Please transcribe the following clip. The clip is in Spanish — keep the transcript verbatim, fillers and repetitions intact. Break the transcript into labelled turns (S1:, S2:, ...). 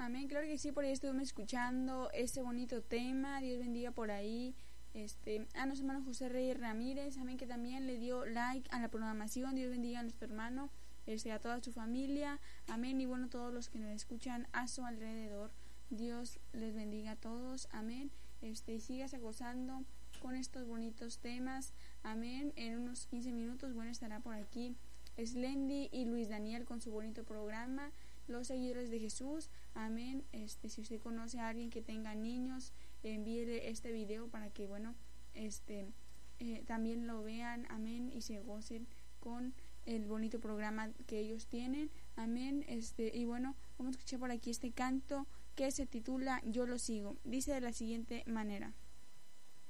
S1: Amén, claro que sí, por ahí estuvimos escuchando este bonito tema. Dios bendiga por ahí este, a nuestro hermano José Reyes Ramírez, amén, que también le dio like a la programación. Dios bendiga a nuestro hermano, este, a toda su familia, amén, y bueno, todos los que nos escuchan a su alrededor. Dios les bendiga a todos, amén, este, y sígase gozando con estos bonitos temas, amén. En unos quince minutos, bueno, estará por aquí Slendy y Luis Daniel con su bonito programa, Los Seguidores de Jesús, amén. Este, si usted conoce a alguien que tenga niños, envíele este video para que, bueno, este eh, también lo vean, amén, y se gocen con el bonito programa que ellos tienen, amén. Este, y bueno, vamos a escuchar por aquí este canto que se titula Yo lo sigo. Dice de la siguiente manera: